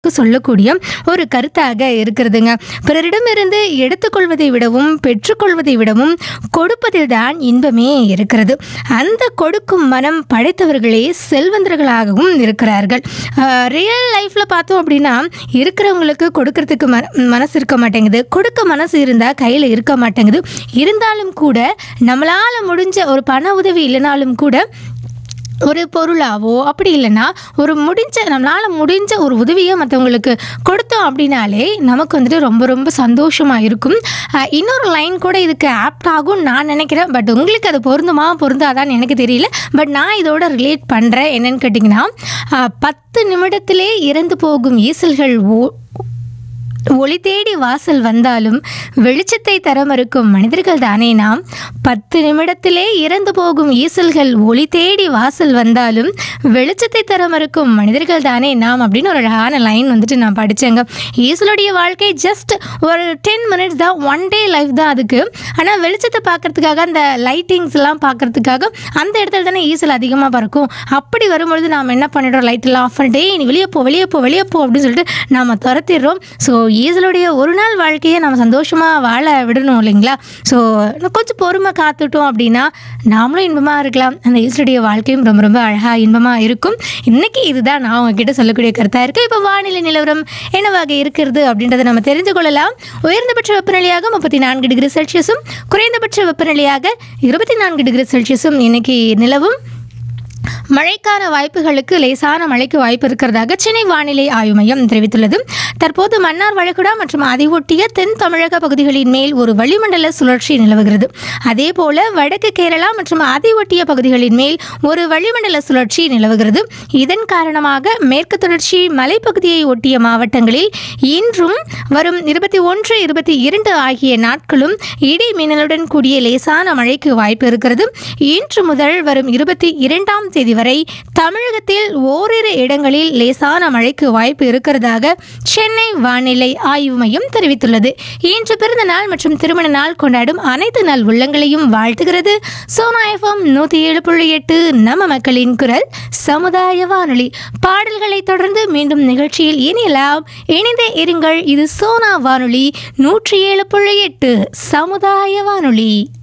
சொல்லக்கூடிய ஒரு கருத்தாக இருக்கிறதுங்க. பிறரிடமிருந்து எடுத்துக்கொள்வதை விடவும் பெற்றுக்கொள்வதை விடவும் கொடுப்பதில் தான் இன்பமே இருக்கிறது. அந்த கொடுக்கும் மனம் படைத்தவர்களே செல்வந்தர்களாகவும் இருக்கிறார்கள். ரியல் லைஃப்பில் பார்த்தோம் அப்படின்னா இருக்கிறவங்களுக்கு கொடுக்கறதுக்கு மனசு இருக்க மாட்டேங்குது, கொடுக்க மனசு இருந்தால் கையில் இருக்க மாட்டேங்குது. இருந்தாலும் கூட நம்மளால் முடிஞ்ச ஒரு பண உதவி இல்லைனாலும் கூட ஒரு பொருளாவோ அப்படி இல்லைன்னா நம்மளால் முடிஞ்ச ஒரு உதவியை மற்றவங்களுக்கு கொடுத்தோம் அப்படின்னாலே நமக்கு வந்துட்டு ரொம்ப ரொம்ப சந்தோஷமாக இருக்கும். இன்னொரு லைன் கூட இதுக்கு ஆப்ட் ஆகும்னு நான் நினைக்கிறேன். பட் உங்களுக்கு அது பொருந்தாதான்னு எனக்கு தெரியல. பட் நான் இதோட ரிலேட் பண்ணுறேன். என்னன்னு கேட்டிங்கன்னா, 10 நிமிடத்திலே இறந்து போகும் ஈசல்கள் ஒளி தேடி வாசல் வந்தாலும் வெளிச்சத்தை தர மறுக்கும் மனிதர்கள் தானே நாம். 10 நிமிடத்திலே இறந்து போகும் ஈசல்கள் ஒளி தேடி வாசல் வந்தாலும் வெளிச்சத்தை தர மறுக்கும் மனிதர்கள் தானே நாம் அப்படின்னு ஒரு அழகான லைன் வந்துட்டு நான் படித்தேங்க. ஈசலுடைய வாழ்க்கை ஜஸ்ட் ஒரு 10 மினிட்ஸ் தான், ஒன் டே லைஃப் தான் அதுக்கு. ஆனால் வெளிச்சத்தை பார்க்கறதுக்காக, அந்த லைட்டிங்ஸ் எல்லாம் பார்க்கறதுக்காக அந்த இடத்துல தானே ஈசல் அதிகமாக பறக்கும். அப்படி வரும்பொழுது நாம் என்ன பண்ணிடுறோம், லைட்டெல்லாம் ஆஃப் பண்ணிட்டு நீ வெளியே போ அப்படின்னு சொல்லிட்டு நாம் துரத்திடுறோம். ஸோ ஈசலுடைய ஒரு நாள் வாழ்க்கையை நம்ம சந்தோஷமாக வாழ விடணும் இல்லைங்களா? ஸோ கொஞ்சம் பொறுமை காத்துட்டோம் அப்படின்னா நாமளும் இன்பமாக இருக்கலாம். அந்த ஈசலுடைய வாழ்க்கையும் ரொம்ப ரொம்ப அழகாக இன்பமாக இருக்கும். இன்றைக்கி இதுதான் நான் உங்ககிட்ட சொல்லக்கூடிய கருத்தாக இருக்குது. இப்போ வானிலை நிலவரம் என்னவாக இருக்கிறது அப்படின்றத நம்ம தெரிந்து கொள்ளலாம். உயர்ந்தபட்ச வெப்பநிலையாக 34 டிகிரி செல்சியஸும் குறைந்தபட்ச வெப்பநிலையாக 24 டிகிரி செல்சியஸும் இன்னைக்கு நிலவும். மழைக்கான வாய்ப்புகளுக்கு லேசான மழைக்கு வாய்ப்பு இருக்கிறதாக சென்னை வானிலை ஆய்வு மையம் தெரிவித்துள்ளது. தற்போது மன்னார் வளைகுடா மற்றும் அதை ஒட்டிய தென் தமிழக பகுதிகளின் மேல் ஒரு வளிமண்டல சுழற்சி நிலவுகிறது. அதே போல வடக்கு கேரளா மற்றும் அதை ஒட்டிய பகுதிகளின் மேல் ஒரு வளிமண்டல சுழற்சி நிலவுகிறது. இதன் காரணமாக மேற்கு தொடர்ச்சி மலைப்பகுதியை ஒட்டிய மாவட்டங்களில் இன்றும் வரும் 21, 22 ஆகிய நாட்களும் இடி மின்னலுடன் கூடிய லேசான மழைக்கு வாய்ப்பு இருக்கிறது. இன்று முதல் வரும் 22ஆம் தேதி வரை தமிழகத்தில் ஓரிரு இடங்களில் லேசான மழைக்கு வாய்ப்பு இருக்கிறதாக சென்னை வானிலை ஆய்வு மையம் தெரிவித்துள்ளது. இன்று பிறந்த நாள் மற்றும் திருமண நாள் கொண்டாடும் அனைத்து நாள் உள்ளங்களையும் வாழ்த்துகிறது சோனா எஃப்எம் 107.8 நம்ம மக்களின் குரல் சமுதாய வானொலி. பாடல்களை தொடர்ந்து மீண்டும் நிகழ்ச்சியில் இணைந்தே இருங்கள். இது சோனா வானொலி 107.8 சமுதாய வானொலி.